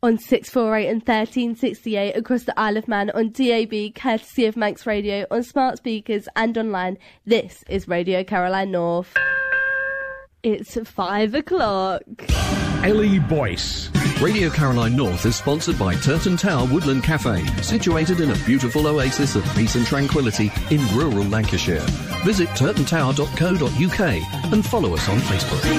on 648 and 1368 across the Isle of Man on DAB, courtesy of Manx Radio, on smart speakers and online. This is Radio Caroline North. It's 5 o'clock. Ellie Boyce. Radio Caroline North is sponsored by Turton Tower Woodland Cafe, situated in a beautiful oasis of peace and tranquility in rural Lancashire. Visit turtontower.co.uk and follow us on Facebook.